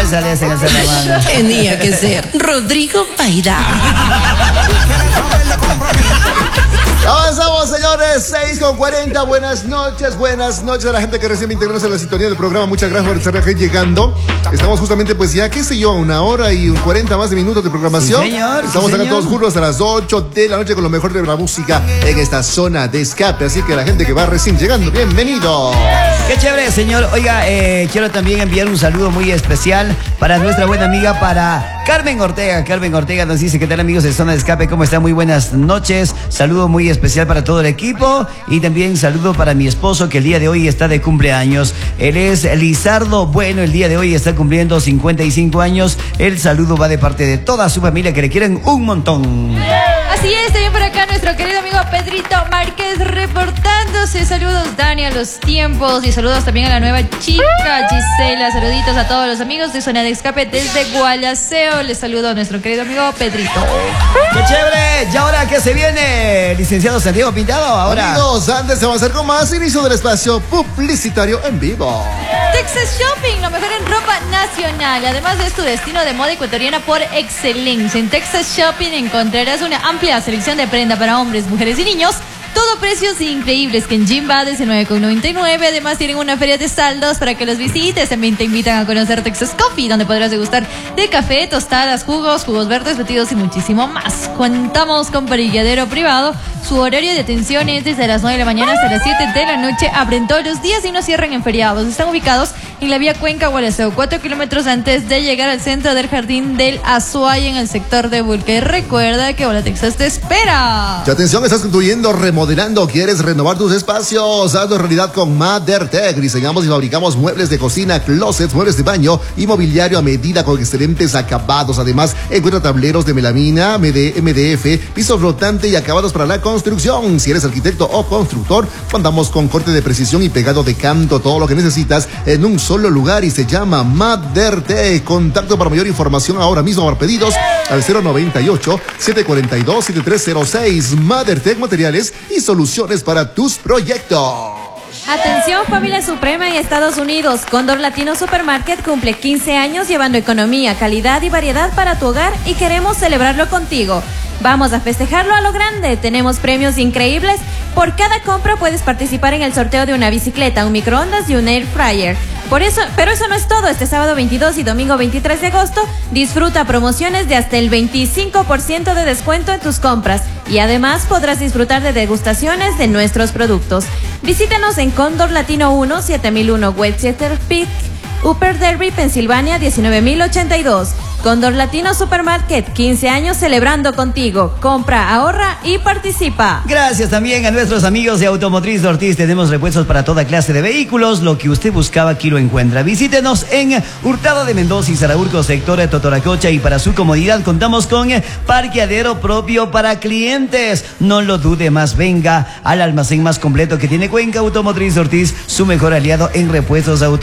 sale ese en el Salamana. Tenía que ser Rodrigo Paidá. Avanzamos, señores, 6:40. Buenas noches a la gente que recién integrarse a la sintonía del programa. Muchas gracias por estar aquí llegando. Estamos justamente, pues ya, qué sé yo, 1 hora y 40 más de minutos de programación. Sí, señor. Estamos acá todos juntos hasta las 8 de la noche con lo mejor de la música en esta zona de escape. Así que la gente que va recién llegando, bienvenido. Qué chévere, señor. Oiga, quiero también enviar un saludo muy especial para nuestra buena amiga, para Carmen Ortega. Carmen Ortega nos dice: ¿qué tal, amigos de Zona de Escape? ¿Cómo están? Muy buenas noches. Saludo muy especial para todo el equipo y también saludo para mi esposo, que el día de hoy está de cumpleaños. Él es Lizardo Bueno, el día de hoy está cumpliendo 55 años. El saludo va de parte de toda su familia, que le quieren un montón. Así es, también por acá nuestro querido amigo Pedrito Márquez reportándose. Saludos, Dani, a los tiempos, y saludos también a la nueva chica Gisela. Saluditos a todos los amigos de Zona de Escape desde Gualaceo. Les saludo a nuestro querido amigo Pedrito. ¡Qué chévere! ¿Y ahora qué se viene, licenciado Santiago Pintado? Ahora, amigos, antes de avanzar con más, inicio del espacio publicitario en vivo. Texas Shopping, lo mejor en ropa nacional. Además, es tu destino de moda ecuatoriana por excelencia. En Texas Shopping encontrarás una amplia selección de prenda para hombres, mujeres y niños. Todo precios increíbles, que en Jimba desde 9,99. Además tienen una feria de saldos para que los visites. También te invitan a conocer Texas Coffee, donde podrás degustar de café, tostadas, jugos verdes, batidos y muchísimo más. Contamos con parrilladero privado. Su horario de atención es desde las 9 de la mañana hasta las 7 de la noche. Abren todos los días y no cierran en feriados. Están ubicados en la vía Cuenca Gualaceo, 4 kilómetros antes de llegar al centro del Jardín del Azuay, en el sector de Bulque. Recuerda que Hola Texas te espera. Y atención, estás construyendo, remodelando, quieres renovar tus espacios. Hazlo realidad con MaderTech. Diseñamos y fabricamos muebles de cocina, closets, muebles de baño y mobiliario a medida con excelentes acabados. Además, encuentra tableros de melamina, MDF, piso flotante y acabados para la construcción. Si eres arquitecto o constructor, contamos con corte de precisión y pegado de canto. Todo lo que necesitas en un solo lugar, y se llama MaderTech. Contacto para mayor información ahora mismo para pedidos al 098-742-7306. MaderTech, materiales y soluciones para tus proyectos. Atención, familia suprema en Estados Unidos. Cóndor Latino Supermarket cumple 15 años llevando economía, calidad y variedad para tu hogar, y queremos celebrarlo contigo. Vamos a festejarlo a lo grande. Tenemos premios increíbles. Por cada compra puedes participar en el sorteo de una bicicleta, un microondas y un air fryer. Pero eso no es todo. Este sábado 22 y domingo 23 de agosto disfruta promociones de hasta el 25% de descuento en tus compras, y además podrás disfrutar de degustaciones de nuestros productos. Visítanos en Cóndor Latino 1, 7001 Westchester Peak, Upper Derby, Pensilvania 19082. Cóndor Latino Supermarket, 15 años celebrando contigo. Compra, ahorra y participa. gracias también a nuestros amigos de Automotriz de Ortiz. Tenemos repuestos para toda clase de vehículos. Lo que usted buscaba, aquí lo encuentra. Visítenos en Hurtado de Mendoza y Saraurco, sector de Totoracocha, y para su comodidad contamos con parqueadero propio para clientes. No lo dude más, venga al almacén más completo que tiene Cuenca. Automotriz de Ortiz, su mejor aliado en repuestos auto.